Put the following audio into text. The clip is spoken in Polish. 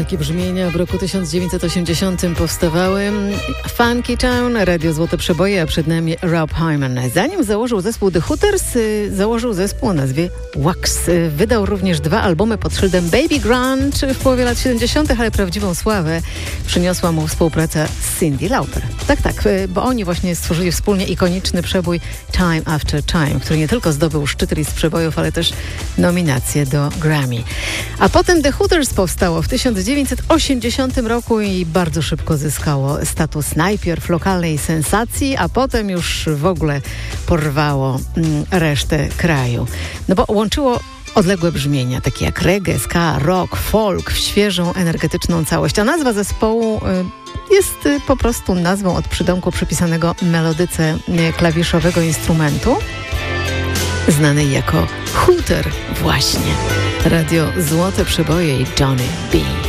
Takie brzmienia w roku 1980 powstawały. Funky Town, Radio Złote Przeboje, a przed nami Rob Hyman. Zanim założył zespół The Hooters, założył zespół o nazwie Wax. Wydał również 2 albumy pod szyldem Baby Grunge w połowie lat 70., ale prawdziwą sławę przyniosła mu współpraca z Cyndi Lauper. Tak, bo oni właśnie stworzyli wspólnie ikoniczny przebój Time After Time, który nie tylko zdobył szczyt list przebojów, ale też nominację do Grammy. A potem The Hooters powstało w 1980 roku i bardzo szybko zyskało status najpierw lokalnej sensacji, a potem już w ogóle porwało resztę kraju. No bo łączyło odległe brzmienia, takie jak reggae, ska, rock, folk w świeżą, energetyczną całość. A nazwa zespołu jest po prostu nazwą od przydomku przypisanego melodyce klawiszowego instrumentu, znanej jako hooter właśnie. Radio Złote Przeboje i Johnny B.